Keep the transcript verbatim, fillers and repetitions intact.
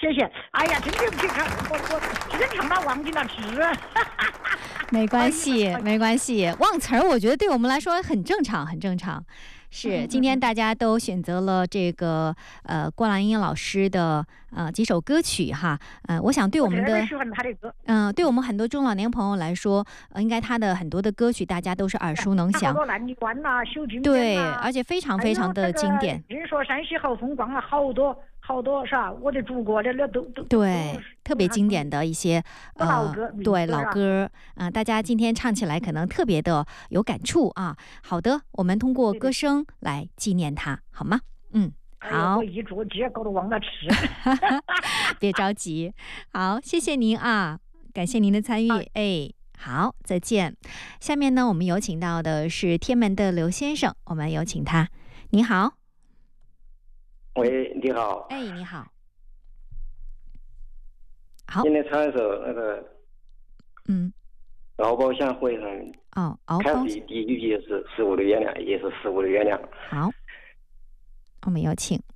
谢谢。哎呀，真对不起，看我我经常把忘记了吃。 没关系，没关系，忘词儿我觉得对我们来说很正常，很正常。是，今天大家都选择了这个呃郭兰英老师的呃几首歌曲哈，呃，我想对我们的嗯、呃，对我们很多中老年朋友来说，呃，应该他的很多的歌曲大家都是耳熟能详。 好多烂泥湾呐，修金对，而且非常非常的经典。 听说山西好风光啊，好多。好多是吧？我的祖国的那都都对，特别经典的一些呃老歌， 对老歌啊、呃，大家今天唱起来可能特别的有感触啊。好的，我们通过歌声来纪念他，好吗？嗯，好。 哎、我一着急搞得忘了吃， 别着急。好，谢谢您啊，感谢您的参与。哎，好，再见。下面呢，我们有请到的是天门的刘先生，我们有请他。你好。 喂，你好。 哎，你好。好。 今天唱一首那个， 嗯， 敖包相会上， 哦，敖包开始第一句是是我的月亮，也是是我的月亮。 好，我们有请。